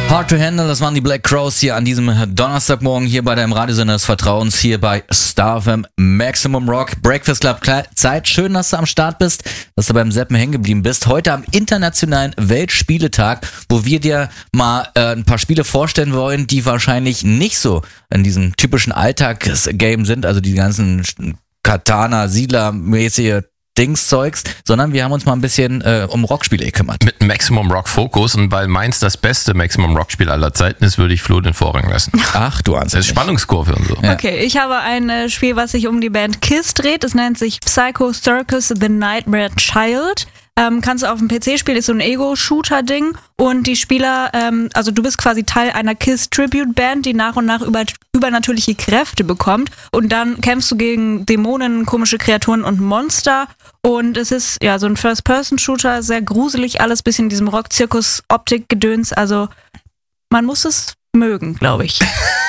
Hard to Handle, das waren die Black Crowes hier an diesem Donnerstagmorgen hier bei deinem Radiosender des Vertrauens hier bei Star FM Maximum Rock. Breakfast Club Zeit. Schön, dass du am Start bist, dass du beim Seppen hängen geblieben bist. Heute am Internationalen Weltspieletag, wo wir dir mal ein paar Spiele vorstellen wollen, die wahrscheinlich nicht so in diesem typischen Alltagsgame sind, also die ganzen Katana, Siedler-mäßige Dingszeugs, sondern wir haben uns mal ein bisschen um Rockspiele gekümmert. Mit Maximum Rock Fokus, und weil meins das beste Maximum Rock Spiel aller Zeiten ist, würde ich Flo den Vorrang lassen. Ach du Ansinn. Das ist Spannungskurve und so. Ja. Okay, ich habe ein Spiel, was sich um die Band Kiss dreht. Es nennt sich Psycho Circus The Nightmare Child. Kannst du auf dem PC spielen, ist so ein Ego-Shooter-Ding. Und die Spieler, also du bist quasi Teil einer Kiss-Tribute-Band, die nach und nach übernatürliche Kräfte bekommt. Und dann kämpfst du gegen Dämonen, komische Kreaturen und Monster. Und es ist ja so ein First-Person-Shooter, sehr gruselig, alles bisschen in diesem Rock-Zirkus-Optik-Gedöns. Also man muss es mögen, glaube ich.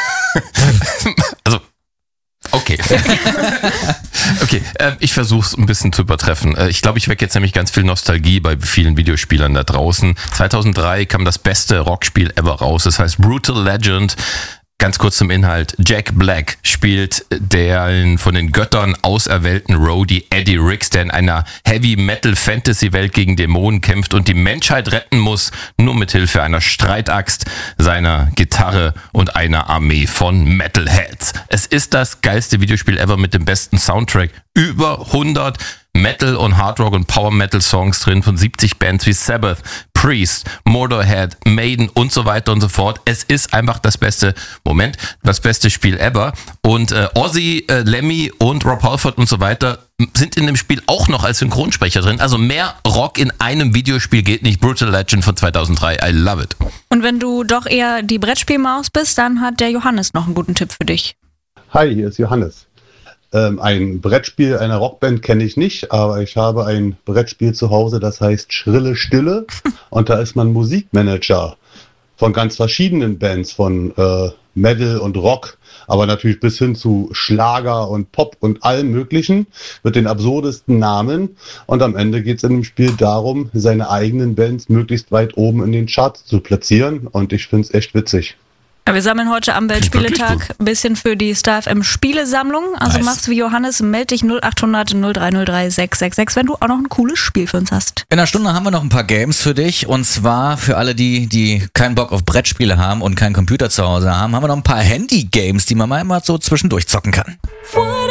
Also okay. Okay, ich versuche es ein bisschen zu übertreffen. Ich glaube, ich wecke jetzt nämlich ganz viel Nostalgie bei vielen Videospielern da draußen. 2003 kam das beste Rockspiel ever raus. Das heißt Brutal Legend. Ganz kurz zum Inhalt. Jack Black spielt den von den Göttern auserwählten Roadie Eddie Riggs, der in einer Heavy-Metal-Fantasy-Welt gegen Dämonen kämpft und die Menschheit retten muss, nur mit Hilfe einer Streitaxt, seiner Gitarre und einer Armee von Metalheads. Es ist das geilste Videospiel ever mit dem besten Soundtrack. Über 100 Metal- und Hardrock- und Power-Metal-Songs drin von 70 Bands wie Sabbath, Priest, Motorhead, Maiden und so weiter und so fort. Es ist einfach das beste Spiel ever. Und Ozzy, Lemmy und Rob Halford und so weiter sind in dem Spiel auch noch als Synchronsprecher drin. Also mehr Rock in einem Videospiel geht nicht. Brutal Legend von 2003, I love it. Und wenn du doch eher die Brettspielmaus bist, dann hat der Johannes noch einen guten Tipp für dich. Hi, hier ist Johannes. Ein Brettspiel einer Rockband kenne ich nicht, aber ich habe ein Brettspiel zu Hause, das heißt Schrille Stille, und da ist man Musikmanager von ganz verschiedenen Bands, von Metal und Rock, aber natürlich bis hin zu Schlager und Pop und allem Möglichen mit den absurdesten Namen, und am Ende geht es in dem Spiel darum, seine eigenen Bands möglichst weit oben in den Charts zu platzieren, und ich finde es echt witzig. Wir sammeln heute am Weltspieletag ein bisschen für die Star FM Spielesammlung. Also nice. Machst wie Johannes, melde dich 0800 0303 666, wenn du auch noch ein cooles Spiel für uns hast. In einer Stunde haben wir noch ein paar Games für dich, und zwar für alle, die keinen Bock auf Brettspiele haben und keinen Computer zu Hause haben wir noch ein paar Handy-Games, die man mal immer so zwischendurch zocken kann.